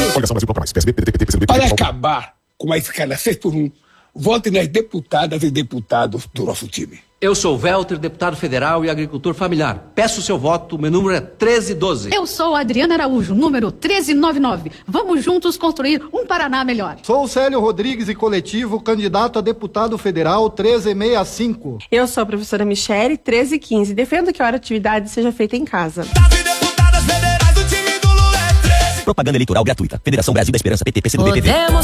Para acabar com a escala 6x1, vote nas deputadas e deputados do nosso time. Eu sou Welter, deputado federal e agricultor familiar. Peço seu voto, meu número é 1312. Eu sou Adriana Araújo, número 1399. Vamos juntos construir um Paraná melhor. Sou Célio Rodrigues e coletivo, candidato a deputado federal 1365. Eu sou a professora Michele, 1315. Defendo que a hora de atividade seja feita em casa. Propaganda eleitoral gratuita. Federação Brasil da Esperança, PT, PCdoB, PV. Podemos